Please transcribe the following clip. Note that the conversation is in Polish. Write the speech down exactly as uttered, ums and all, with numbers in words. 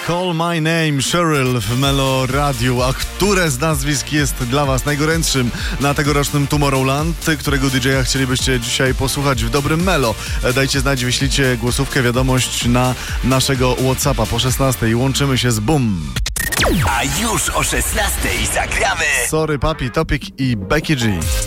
Call My Name, Cheryl w Melo Radiu. A które z nazwisk jest dla Was najgorętszym na tegorocznym Tomorrowland, którego D J a chcielibyście dzisiaj posłuchać w dobrym Melo? Dajcie znać, wyślijcie głosówkę, wiadomość na naszego WhatsAppa po szesnastej. Łączymy się z Boom. A już o szesnastej zagramy Sorry Papi, Topik i Becky G.